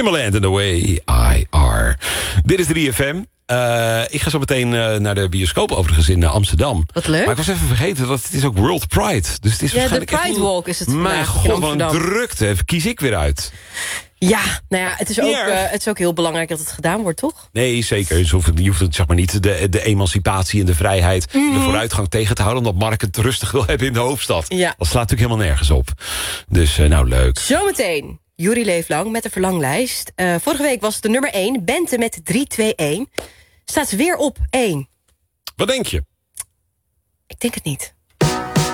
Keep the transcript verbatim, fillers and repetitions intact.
Timbaland and the Way I Are. Dit is drie F M. Uh, ik ga zo meteen uh, naar de bioscoop overigens in uh, Amsterdam. Wat leuk. Maar ik was even vergeten dat het is ook World Pride. Dus het is ja, waarschijnlijk de Pride echt... Walk is het vandaag. Mijn god, wat een drukte. Kies ik weer uit. Ja, nou ja, het is, ook, uh, het is ook heel belangrijk dat het gedaan wordt, toch? Nee, zeker. Je hoeft, je hoeft het, zeg maar niet de, de emancipatie en de vrijheid... Mm-hmm. de vooruitgang tegen te houden... omdat Mark het rustig wil hebben in de hoofdstad. Ja. Dat slaat natuurlijk helemaal nergens op. Dus, uh, nou, leuk. Zometeen, Juri Leeflang met de verlanglijst. Uh, vorige week was het de nummer één, Bente met drie twee een. Staat ze weer op één. Wat denk je? Ik denk het niet.